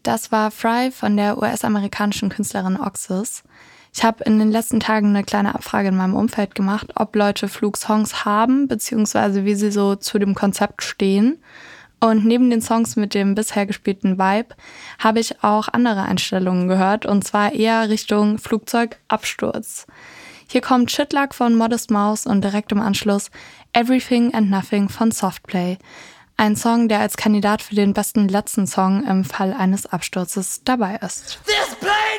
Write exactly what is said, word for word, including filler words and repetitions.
Das war Fry von der U S-amerikanischen Künstlerin Oxus. Ich habe in den letzten Tagen eine kleine Abfrage in meinem Umfeld gemacht, ob Leute Flug-Songs haben, beziehungsweise wie sie so zu dem Konzept stehen. Und neben den Songs mit dem bisher gespielten Vibe habe ich auch andere Einstellungen gehört, und zwar eher Richtung Flugzeugabsturz. Hier kommt Shitluck von Modest Mouse und direkt im Anschluss Everything and Nothing von Softplay. Ein Song, der als Kandidat für den besten letzten Song im Fall eines Absturzes dabei ist. This plane